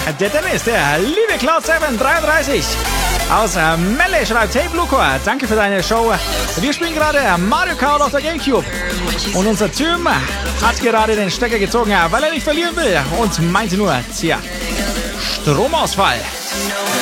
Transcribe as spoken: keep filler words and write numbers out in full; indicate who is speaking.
Speaker 1: Der Dennis, der liebe Cloud sieben dreiunddreißig aus äh, Melle schreibt, hey Bluecore, danke für deine Show. Wir spielen gerade Mario Kart auf der Gamecube und unser Tim hat gerade den Stecker gezogen, weil er nicht verlieren will und meinte nur, tja, Stromausfall.